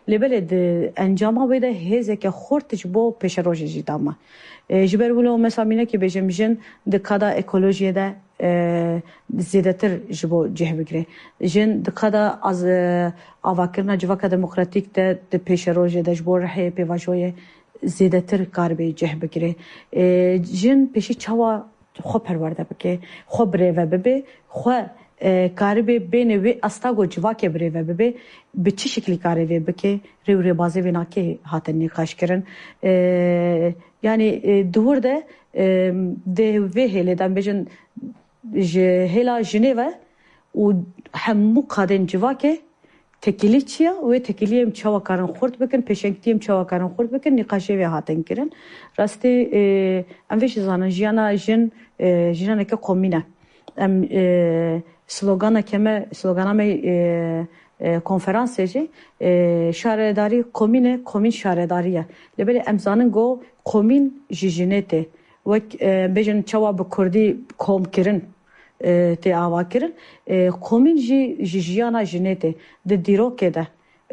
لبله د انجام بده هزه که خورتش بو پیش روج جدامه جبر ولو مسامینه که بجم جن د کدا اکولوژی ده زیادتر جبو جه بگیره جن د کدا از آواکرنا جواکا دموکراتیک ده د پیش روج ده جبو رحی پیواجوی زیادتر کار به جه بگیره جن پیشی چوا خو پرورده بکه خو بره و ببه خو کاری به بین و استاگو جواکه بره و ببه به چه شکلی کاری به بکه رو بازی و ناکه هاتن نقاش کردن یعنی دور ده و هله دم بجن هلا ژنو و همو قادن جواکه تکیلی چیا و تکیلیم چوا کارن خورد بکن پیشنگتیم چوا کارن خورد بکن نقاشه و هاتن کردن راستی اموش زانن جیانا جیانا که قومینه ام سلوگانا کمه سلوگانا می konferansıcı şaredari komün şaredariye lebele emzanın go komün jijinete ve bejin çava bu kurdi kom kirin te ava kirin komün jijiyana jinete de diroke de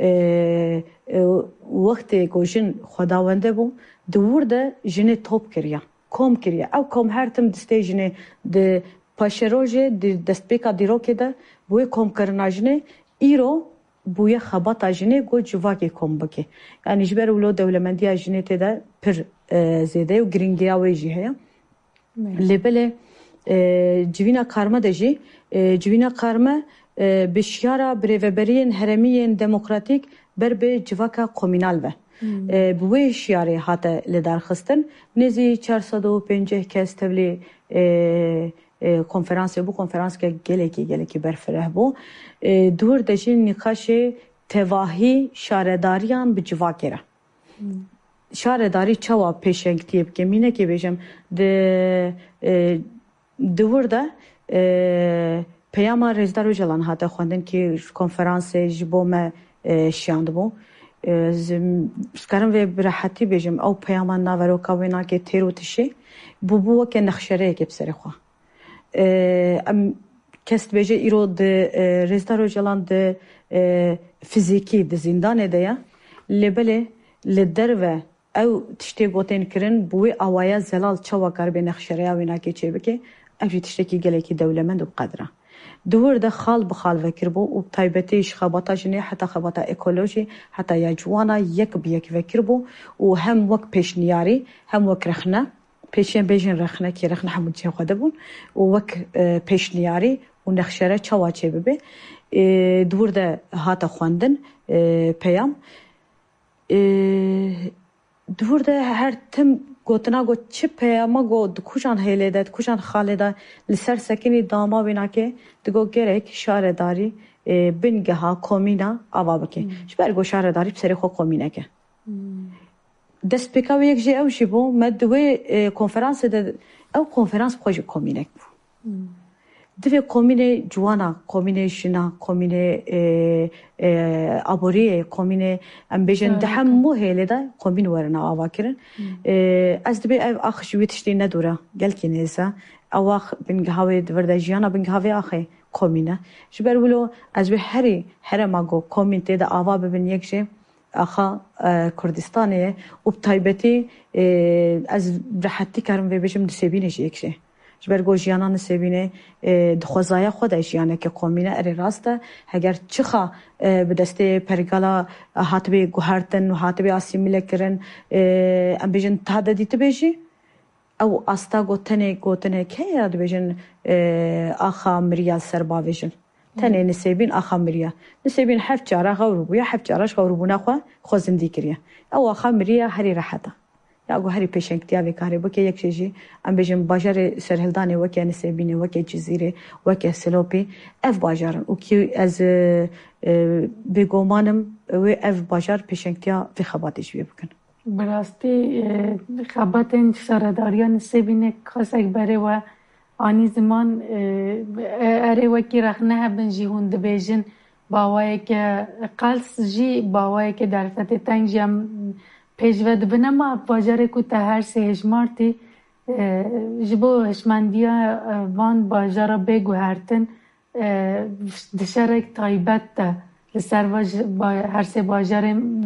vakti gojin xudawende bu duvurda jine top kiriya kom kiriya ev kom her tim distejine de paşeroje de destpeka diroke de bu kom kirnajine ایرو بوی خبات آجنه گو جواکی کم بکی یعنی جبر ولو دولمندی آجنه تدا پر زیده و گرینگی آویجی هیا لبله جوینا کارما دجی جوینا کارما بشیارا بریوبرین هرمین دموکراتیک بر به جواکا کومینال و بوی شیاره هاته لدار خستن نزی 450 کس تبلی konferansı bu konferans ke geleki berferah bu dur dejin nikaş tevahi şaredariyan bi civakera şaredari çava peşengtiyip gemine ke bejem de durda peyama rezdar ojalan hata xwendin ki konferansı jibome şiand bu skarim ve birahati bejem au peyama navero kavena ke terotişi bu ke naxşere ke bserexwa ام کست بچه ایرو د رزدارو جلان د فیزیکی د زندان دیا لبله لدر و او تشتی گوتن کرن بوی آوایا زلال چوا کار به نخشریا و ناکی چه بکه اوجی تشتی کی گله کی دولمند و قدره دور ده خال بخال وکر بو و تایبتیش خباتا جنی حتی خباتا اکولوژی حتی یا جوانا یک بیک وکر بو و هم وک پیشنیاری هم وک رخنه پیشین بیشین رخنه کی رخنه همون چه خود بون و وک پیشنیاری و نخشره چوا چه ببه دور ده هاتا خواندن پیام دور ده هر تم گوتنا گو چه پیاما گو دکوشان هیله ده دکوشان خاله ده لسر سکنی داما بینا که دگو گرک شارداری بنگه ها کومینا آوا بکه شبر گو شارداری بسری خو کومینه که دست بکاو یک جه او جبو مدوی کنفرانس ده او کنفرانس بخوش کومینک بو دوی کومینه جوانا کومینه شنا کومینه آبوریه کومینه ام بیشن ده هم موهله ده کومین ورنا آوا کرن از دوی آخ جوی تشتی ندوره گل کی نیزه آخ بنگهاوی ورده جیانا بنگهاوی آخه کومینه جبر ولو از به هر ماگو کومین ته ده آوا ببین یک جه آخا کردستانه و تایبتی از راحتی کارم و بچم دسبینش یکشه جبر گوجیانا نسبینه دخوازای خودش یعنی که قومینه اری راسته اگر چخا به دسته پرگالا هاتبی گوهرتن و هاتبی آسیمیله کرن ام بیشن تعدادی تبیجی او استا گوتنه که یاد بیشن آخا مریا سربا بیشن تاني نسيبين أخامريا نسيبين حف جارة غوربويا حف جارش غوربونا خو زنديكريا أو أخامريا هري راحتا يا أقول هري بيشنكتيا بكاري بكي يكشيجي أم بيجم باجار سرهلداني وكي نسيبيني وكي جزيرة وكي سلوبي اف باجارن وكي از بيگومانم و اف باجار بيشنكتيا في خباتش بيبكن براستی خباتن سرداريا نسيبيني خاصك بري و آنی زمان اره وکی رخنه هبن جی هون دبیجن باوایی که قلس جی باوایی که در فتح تنگ جی هم پیجوه دبنه ما باجاره که تا هر سه هجمارتی جبو هشمندیا وان باجاره بگو هرتن دشارک تایبت تا لسر هر سه باجاره